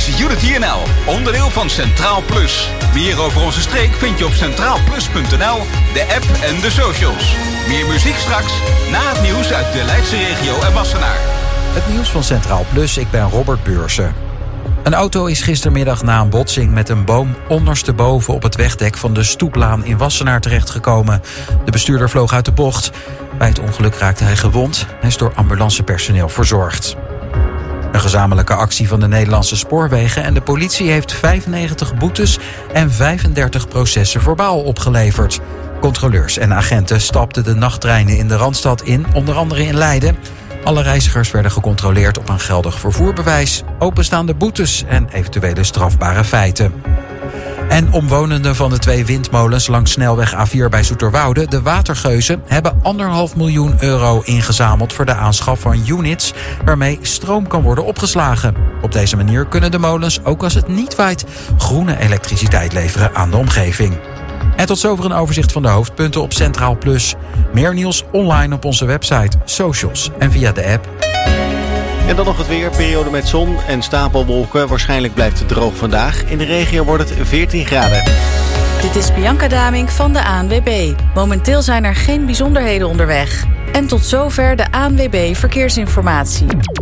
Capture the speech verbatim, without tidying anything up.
is Unity N L, onderdeel van Centraal Plus. Meer over onze streek vind je op centraal plus punt n l, de app en de socials. Meer muziek straks, na het nieuws uit de Leidse regio en Wassenaar. Het nieuws van Centraal Plus, ik ben Robert Beursen. Een auto is gistermiddag na een botsing met een boom ondersteboven op het wegdek van de Stoeplaan in Wassenaar terechtgekomen. De bestuurder vloog uit de bocht. Bij het ongeluk raakte hij gewond. Hij is door ambulancepersoneel verzorgd. Een gezamenlijke actie van de Nederlandse Spoorwegen en de politie heeft vijfennegentig boetes en vijfendertig processen verbaal opgeleverd. Controleurs en agenten stapten de nachttreinen in de Randstad in, onder andere in Leiden. Alle reizigers werden gecontroleerd op een geldig vervoerbewijs, openstaande boetes en eventuele strafbare feiten. En omwonenden van de twee windmolens langs snelweg A vier bij Zoeterwoude, de Watergeuzen, hebben anderhalf miljoen euro ingezameld voor de aanschaf van units waarmee stroom kan worden opgeslagen. Op deze manier kunnen de molens, ook als het niet waait, groene elektriciteit leveren aan de omgeving. En tot zover een overzicht van de hoofdpunten op Centraal Plus. Meer nieuws online op onze website, socials en via de app. En dan nog het weer, periode met zon en stapelwolken. Waarschijnlijk blijft het droog vandaag. In de regio wordt het veertien graden. Dit is Bianca Damink van de A N W B. Momenteel zijn er geen bijzonderheden onderweg. En tot zover de A N W B Verkeersinformatie.